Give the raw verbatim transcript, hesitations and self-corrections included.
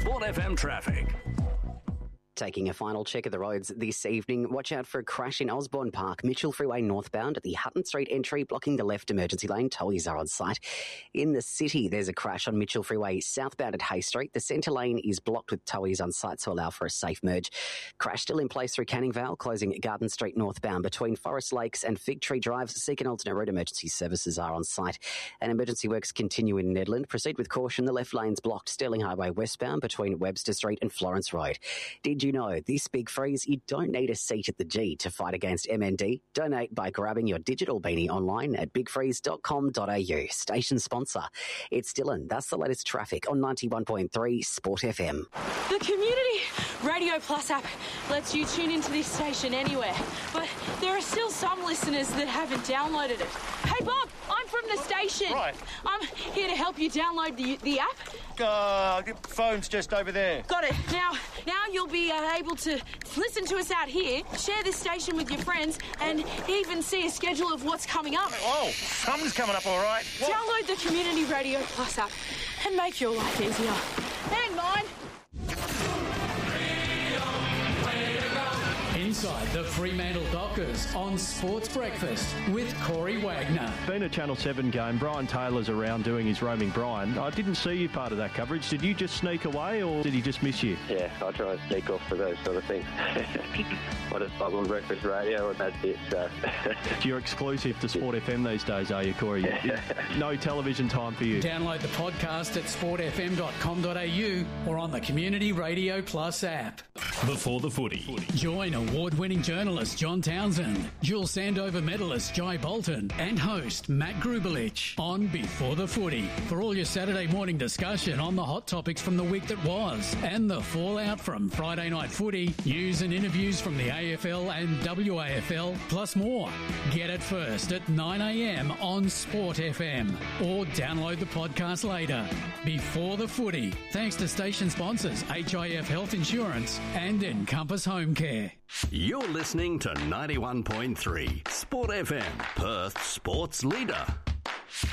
Sport F M traffic. Taking a final check of the roads this evening. Watch out for a crash in Osborne Park, Mitchell Freeway northbound at the Hutton Street entry, blocking the left emergency lane. Towers are on site. In the city, there's a crash on Mitchell Freeway southbound at Hay Street. The centre lane is blocked with towers on site to allow for a safe merge. Crash still in place through Canning Vale, closing Garden Street northbound between Forest Lakes and Fig Tree Drive. Seek an alternate route. Emergency services are on site. And emergency works continue in Nedland. Proceed with caution. The left lane's blocked. Sterling Highway westbound between Webster Street and Florence Road. Did you know this big freeze, you don't need a seat at the G to fight against M N D? Donate by grabbing your digital beanie online at big freeze dot com dot a u. Station sponsor. It's Dylan. That's the latest traffic on ninety-one point three Sport F M. The Community Radio Plus app lets you tune into this station anywhere, but there are still some listeners that haven't downloaded it. Hey Bob, I'm from the station. Right. I'm here to help you download the the app. Uh, the phone's just over there. Got it. Now, now you'll be uh, able to listen to us out here, share this station with your friends, and even see a schedule of what's coming up. Oh, something's coming up all right. What? Download the Community Radio Plus app and make your life easier. And mine. Inside the Fremantle Dockers on Sports Breakfast with Corey Wagner. Been a Channel seven game. Brian Taylor's around doing his roaming Brian. I didn't see you part of that coverage. Did you just sneak away or did he just miss you? Yeah, I try and sneak off for those sort of things. I just bug on breakfast radio and that's it. So. You're exclusive to Sport F M these days, are you, Corey? No television time for you. Download the podcast at sport f m dot com dot a u or on the Community Radio Plus app. Before the footy. Join award-winning journalist John Townsend, dual Sandover medalist Jai Bolton, and host Matt Grubelich on Before the Footy for all your Saturday morning discussion on the hot topics from the week that was and the fallout from Friday night footy, news and interviews from the A F L and W A F L, plus more. Get it first at nine a m on Sport F M or download the podcast later. Before the Footy, thanks to station sponsors H I F Health Insurance and Encompass Home Care. You're listening to ninety-one point three Sport F M, Perth's sports leader.